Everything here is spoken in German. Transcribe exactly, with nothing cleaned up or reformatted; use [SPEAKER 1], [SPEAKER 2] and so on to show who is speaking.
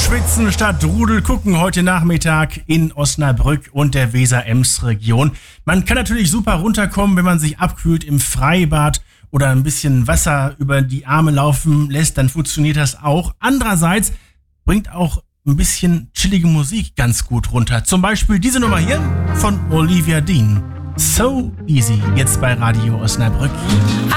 [SPEAKER 1] Schwitzen statt Rudel gucken heute Nachmittag in Osnabrück und der Weser-Ems-Region. Man kann natürlich super runterkommen, wenn man sich abkühlt im Freibad oder ein bisschen Wasser über die Arme laufen lässt, dann funktioniert das auch. Andererseits bringt auch ein bisschen chillige Musik ganz gut runter. Zum Beispiel diese Nummer hier von Olivia Dean. So Easy, jetzt bei Radio Osnabrück.